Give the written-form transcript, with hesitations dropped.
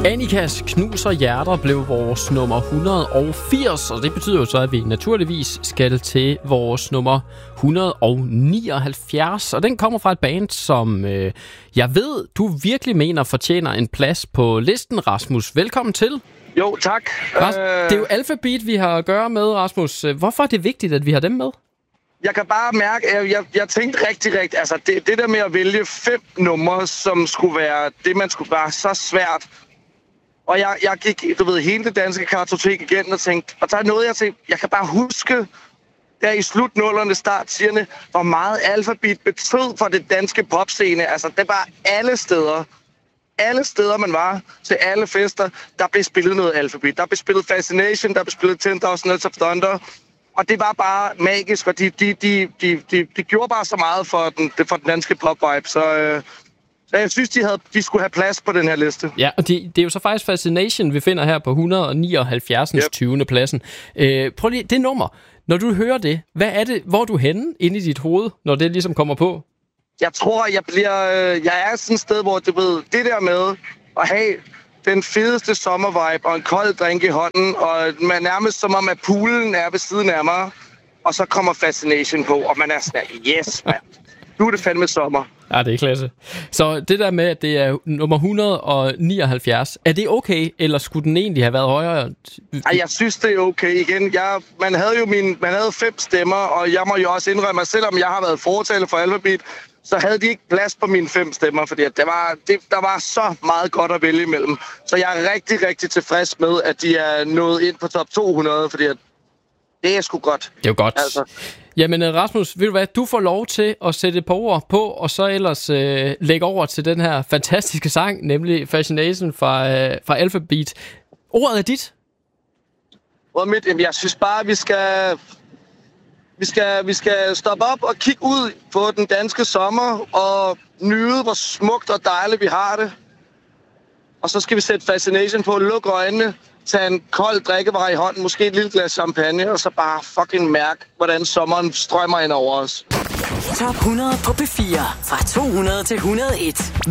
Annikas Knuser Hjerter blev vores nummer 180, og det betyder jo så, at vi naturligvis skal til vores nummer 179. Og den kommer fra et band, som jeg ved, du virkelig mener fortjener en plads på listen, Rasmus. Velkommen til. Jo, tak. Det er jo Alphabeat, vi har at gøre med, Rasmus. Hvorfor er det vigtigt, at vi har dem med? Jeg kan bare mærke, at jeg tænkte rigtig, altså det der med at vælge 5 numre, som skulle være det, man skulle være så svært. Og jeg gik, hele det danske kartotek igen og tænkte, og der er noget, jeg tænkte, jeg kan bare huske, der i slut-nullerne, start-10'erne, hvor meget Alphabeat betød for det danske popscene. Altså, det var alle steder. Alle steder, man var, til alle fester, der blev spillet noget Alphabeat. Der blev spillet Fascination, der blev spillet 10,000 Nights of Thunder. Og det var bare magisk, og de gjorde bare så meget for den danske pop-vibe. Så jeg synes, de skulle have plads på den her liste. Ja, og det er jo så faktisk Fascination, vi finder her på 179. Yep. 20. pladsen. Prøv lige, det nummer. Når du hører det, hvad er det, hvor er du henne inde i dit hoved, når det ligesom kommer på? Jeg tror, jeg er sådan et sted, hvor det der med at have den fedeste sommervibe og en kold drink i hånden, og man nærmest som om, at poolen er ved siden af mig, og så kommer Fascination på, og man er sådan, yes, man. Nu er det fandme sommer. Ja, det er klasse. Så det der med, at det er nummer 179, er det okay, eller skulle den egentlig have været højere? Ej, jeg synes, det er okay. Igen, man havde 5 stemmer, og jeg må jo også indrømme, at selvom jeg har været fortaler for Alphabeat, så havde de ikke plads på mine 5 stemmer, fordi der var så meget godt at vælge imellem. Så jeg er rigtig, rigtig tilfreds med, at de er nået ind på top 200, fordi det er sgu godt. Det er jo godt. Altså. Jamen Rasmus, ved du hvad, du får lov til at sætte et par ord på, og så ellers lægge over til den her fantastiske sang, nemlig Fascination fra Alphabeat. Ordet er dit. Ordet mit? Jamen, jeg synes bare, at vi skal stoppe op og kigge ud på den danske sommer og nyde, hvor smukt og dejligt vi har det. Og så skal vi sætte Fascination på, lukke øjnene, tage en kold drikkevare i hånden, måske et lille glas champagne, og så bare fucking mærke, hvordan sommeren strømmer ind over os. Top 100 på P4 fra 200 til 101.